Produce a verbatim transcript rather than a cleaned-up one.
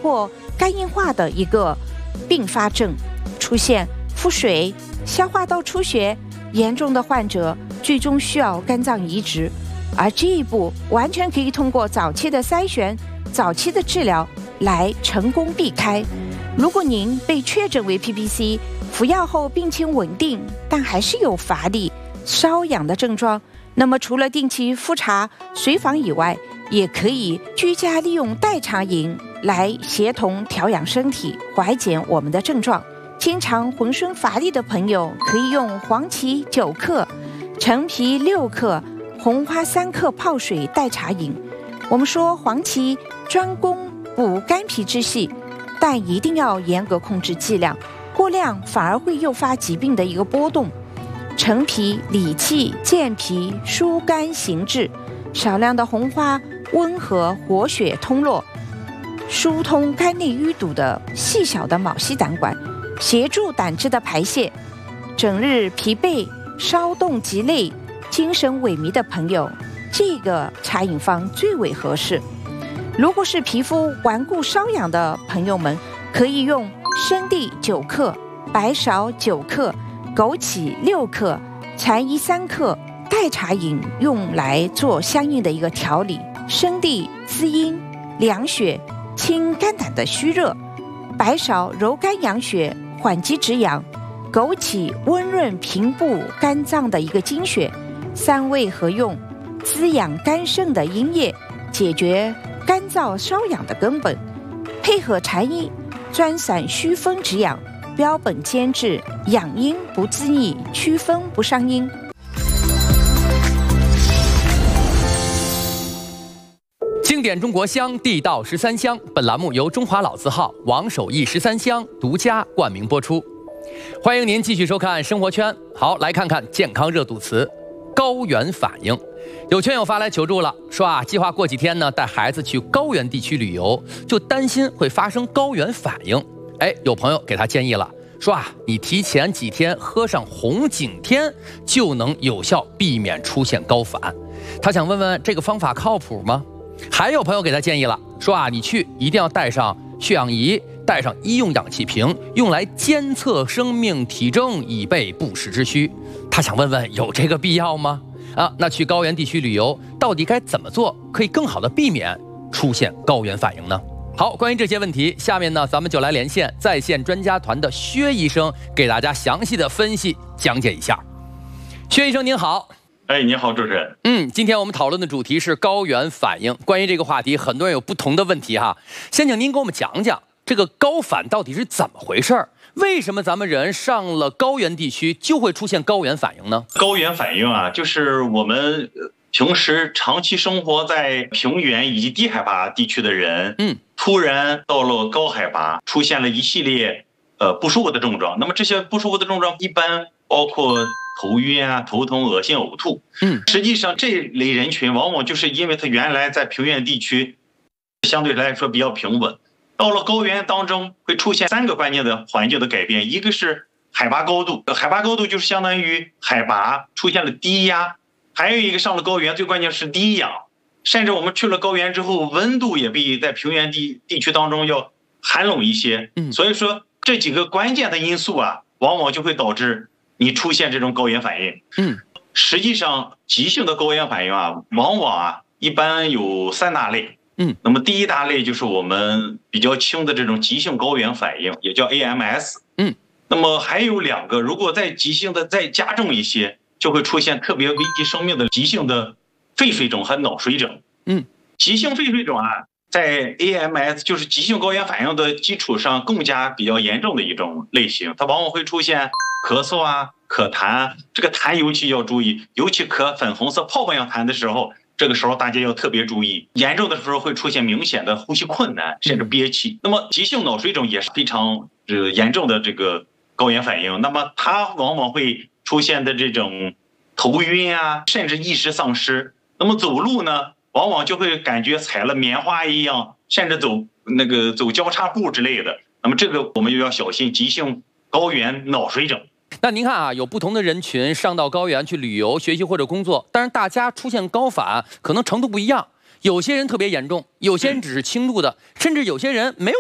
或肝硬化的一个并发症，出现腹水、消化道出血，严重的患者最终需要肝脏移植。而这一步完全可以通过早期的筛选、早期的治疗来成功避开。如果您被确诊为 P P C， 服药后病情稳定，但还是有乏力、瘙痒的症状，那么除了定期复查、随访以外，也可以居家利用代茶饮来协同调养身体，缓解我们的症状。经常浑身乏力的朋友，可以用黄芪九克、陈皮六克、红花三克泡水代茶饮。我们说黄芪专攻补肝脾之气，但一定要严格控制剂量，过量反而会诱发疾病的一个波动。陈皮理气健脾，疏肝行滞；少量的红花温和活血通络，疏通肝内淤堵的细小的毛细胆管，协助胆汁的排泄。整日疲惫、稍动即累、精神萎靡的朋友，这个茶饮方最为合适。如果是皮肤顽固瘙痒的朋友们，可以用生地九克、白芍九克、枸杞六克、柴衣三克代茶饮用来做相应的一个调理。生地滋阴凉血，清肝胆的虚热；白芍柔肝养血，缓急止痒；枸杞温润平步肝脏的一个经血。三味合用，滋养肝肾的阴液，解决干燥瘙痒的根本。配合柴衣，专散祛风止痒，标本兼治，养阴不滋腻，祛风不伤阴。 经典中国香，地道十三香。本栏目由中华老字号王守义十三香独家冠名播出。欢迎您继续收看生活圈。好，来看看健康热度词高原反应。有圈友发来求助了，说啊，计划过几天呢带孩子去高原地区旅游，就担心会发生高原反应。哎，有朋友给他建议了，说啊，你提前几天喝上红景天，就能有效避免出现高反。他想问问这个方法靠谱吗？还有朋友给他建议了，说啊，你去一定要带上血氧仪，带上医用氧气瓶，用来监测生命体征，以备不时之需。他想问问，有这个必要吗？啊，那去高原地区旅游，到底该怎么做，可以更好的避免出现高原反应呢？好，关于这些问题，下面呢，咱们就来连线在线专家团的薛医生，给大家详细的分析讲解一下。薛医生您好。 哎，你好，主持人。 嗯，今天我们讨论的主题是高原反应。关于这个话题，很多人有不同的问题哈。先请您给我们讲讲这个高反到底是怎么回事儿？为什么咱们人上了高原地区就会出现高原反应呢？ 高原反应啊，就是我们平时长期生活在平原以及低海拔地区的人，嗯，突然到了高海拔，出现了一系列呃不舒服的症状。那么这些不舒服的症状一般包括头晕啊、头痛、恶心、呕吐。嗯，实际上这类人群往往就是因为他原来在平原地区相对来说比较平稳，到了高原当中会出现三个关键的环境的改变，一个是海拔高度，海拔高度就是相当于海拔出现了低压，还有一个上了高原最关键是低氧，甚至我们去了高原之后，温度也比在平原地地区当中要寒冷一些。嗯，所以说这几个关键的因素啊，往往就会导致你出现这种高原反应。嗯，实际上急性的高原反应啊，往往啊一般有三大类。嗯，那么第一大类就是我们比较轻的这种急性高原反应，也叫 A M S。嗯，那么还有两个，如果再急性的再加重一些，就会出现特别危及生命的急性的肺水肿和脑水肿。嗯，急性肺水肿啊，在 A M S 就是急性高原反应的基础上更加比较严重的一种类型，它往往会出现咳嗽啊、咳痰，这个痰尤其要注意，尤其咳粉红色泡泡样痰的时候，这个时候大家要特别注意，严重的时候会出现明显的呼吸困难，甚至憋气。那么急性脑水肿也是非常呃严重的这个高原反应，那么它往往会出现的这种头晕啊，甚至意识丧失。那么走路呢，往往就会感觉踩了棉花一样，甚至走那个走交叉步之类的。那么这个我们就要小心急性高原脑水肿。 那您看啊，有不同的人群上到高原去旅游、学习或者工作，但是大家出现高反可能程度不一样，有些人特别严重，有些人只是轻度的，甚至有些人没有